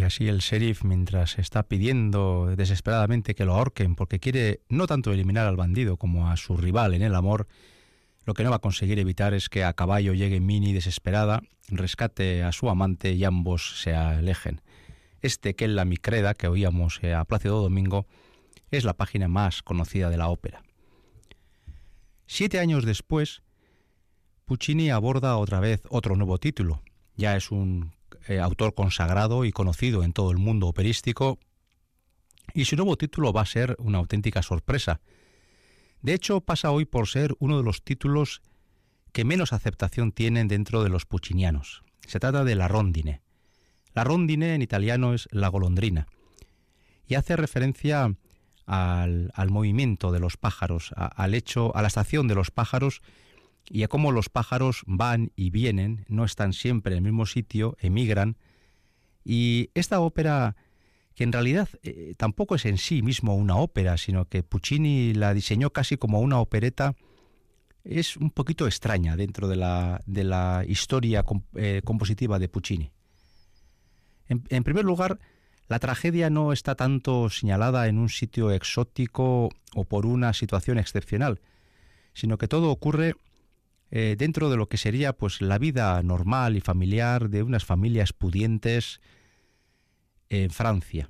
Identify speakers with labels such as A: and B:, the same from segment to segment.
A: así el sheriff, mientras está pidiendo desesperadamente que lo ahorquen porque quiere no tanto eliminar al bandido como a su rival en el amor, lo que no va a conseguir evitar es que a caballo llegue Minnie desesperada, rescate a su amante y ambos se alejen. Que es la Micreda que oíamos a Plácido Domingo es la página más conocida de la ópera. 7 años después, Puccini aborda otra vez otro nuevo título. Ya es un autor consagrado y conocido en todo el mundo operístico, y su nuevo título va a ser una auténtica sorpresa. De hecho, pasa hoy por ser uno de los títulos que menos aceptación tienen dentro de los puccinianos. Se trata de La Rondine. La Rondine en italiano es la golondrina, y hace referencia al movimiento de los pájaros, a la estación de los pájaros, y a cómo los pájaros van y vienen, no están siempre en el mismo sitio, emigran. Y esta ópera, que en realidad tampoco es en sí mismo una ópera, sino que Puccini la diseñó casi como una opereta, es un poquito extraña dentro de la historia compositiva de Puccini. En primer lugar, la tragedia no está tanto señalada en un sitio exótico o por una situación excepcional, sino que todo ocurre dentro de lo que sería pues la vida normal y familiar de unas familias pudientes en Francia.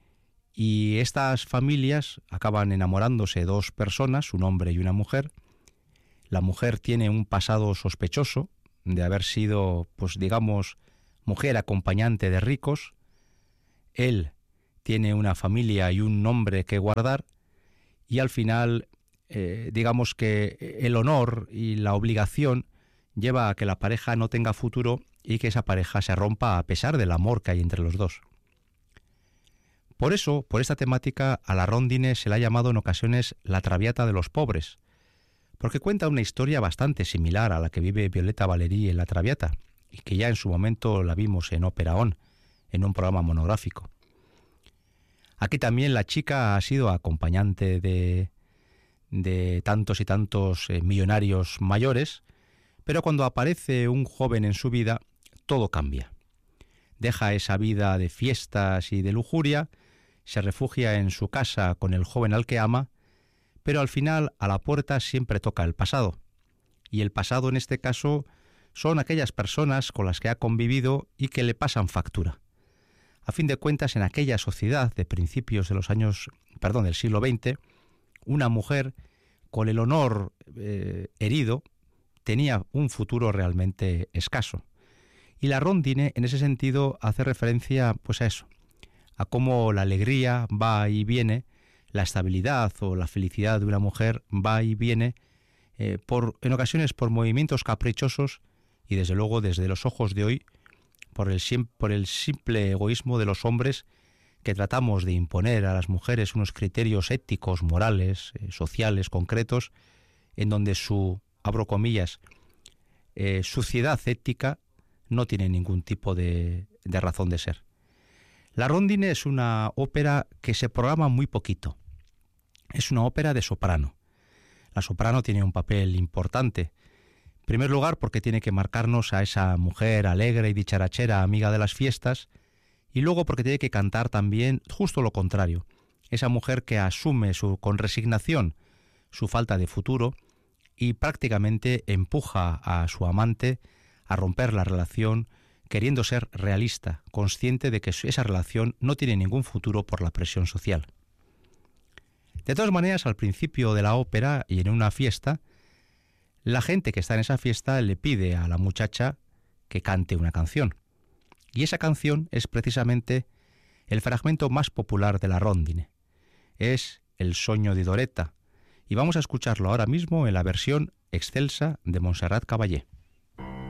A: Y estas familias acaban enamorándose 2 personas, un hombre y una mujer. La mujer tiene un pasado sospechoso de haber sido, pues digamos, mujer acompañante de ricos. Él tiene una familia y un nombre que guardar, y al final digamos que el honor y la obligación lleva a que la pareja no tenga futuro y que esa pareja se rompa a pesar del amor que hay entre los dos. Por eso, por esta temática, a la Rondine se la ha llamado en ocasiones la Traviata de los pobres, porque cuenta una historia bastante similar a la que vive Violeta Valéry en la Traviata, y que ya en su momento la vimos en Ópera ON, en un programa monográfico. Aquí también la chica ha sido acompañante de tantos y tantos millonarios mayores, pero cuando aparece un joven en su vida, todo cambia. Deja esa vida de fiestas y de lujuria, se refugia en su casa con el joven al que ama, pero al final a la puerta siempre toca el pasado. Y el pasado en este caso son aquellas personas con las que ha convivido y que le pasan factura. A fin de cuentas, en aquella sociedad de principios de del siglo XX, una mujer con el honor herido tenía un futuro realmente escaso. Y la Rondine, en ese sentido, hace referencia pues a eso, a cómo la alegría va y viene, la estabilidad o la felicidad de una mujer va y viene, en ocasiones por movimientos caprichosos y desde luego desde los ojos de hoy, por el simple egoísmo de los hombres que tratamos de imponer a las mujeres unos criterios éticos, morales, sociales, concretos, en donde su, abro comillas, suciedad ética no tiene ningún tipo de razón de ser. La Rondine es una ópera que se programa muy poquito. Es una ópera de soprano. La soprano tiene un papel importante. En primer lugar, porque tiene que marcarnos a esa mujer alegre y dicharachera, amiga de las fiestas, y luego porque tiene que cantar también justo lo contrario, esa mujer que asume con resignación su falta de futuro y prácticamente empuja a su amante a romper la relación, queriendo ser realista, consciente de que esa relación no tiene ningún futuro por la presión social. De todas maneras, al principio de la ópera y en una fiesta, la gente que está en esa fiesta le pide a la muchacha que cante una canción. Y esa canción es precisamente el fragmento más popular de la Rondine. Es El Sogno di Doretta, y vamos a escucharlo ahora mismo en la versión excelsa de Montserrat Caballé.